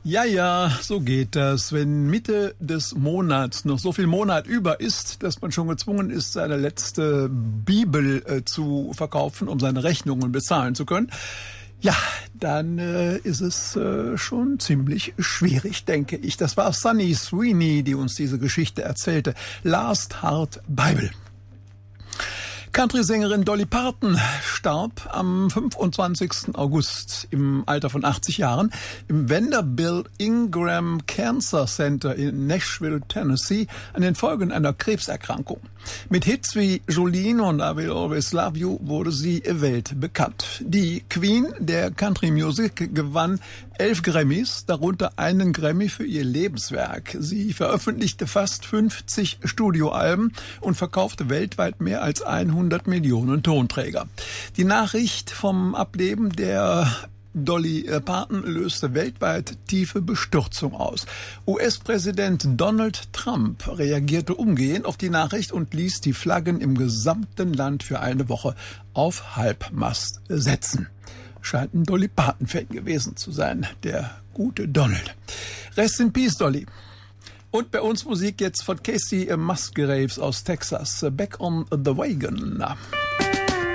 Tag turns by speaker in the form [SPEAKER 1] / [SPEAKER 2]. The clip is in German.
[SPEAKER 1] Ja, ja, so geht das. Wenn Mitte des Monats noch so viel Monat über ist, dass man schon gezwungen ist, seine letzte Bibel zu verkaufen, um seine Rechnungen bezahlen zu können, ja, dann ist es schon ziemlich schwierig, denke ich. Das war Sunny Sweeney, die uns diese Geschichte erzählte. Last Heart Bible. Country-Sängerin Dolly Parton starb am 25. August im Alter von 80 Jahren im Vanderbilt Ingram Cancer Center in Nashville, Tennessee, an den Folgen einer Krebserkrankung. Mit Hits wie Jolene und I Will Always Love You wurde sie weltbekannt. Die Queen der Country Music gewann 11 Grammys, darunter einen Grammy für ihr Lebenswerk. Sie veröffentlichte fast 50 Studioalben und verkaufte weltweit mehr als 100 Millionen Tonträger. Die Nachricht vom Ableben der Dolly Parton löste weltweit tiefe Bestürzung aus. US-Präsident Donald Trump reagierte umgehend auf die Nachricht und ließ die Flaggen im gesamten Land für eine Woche auf Halbmast setzen. Scheint ein Dolly Parton-Fan gewesen zu sein, der gute Donald. Rest in Peace, Dolly. Und bei uns Musik jetzt von Casey Musgraves aus Texas. Back on the Wagon.